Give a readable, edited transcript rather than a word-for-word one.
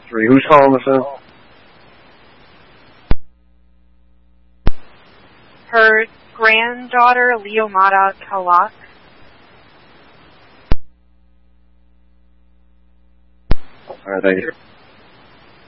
3. Who's calling us in? Her granddaughter, Leomata Kalak. All right, thank you.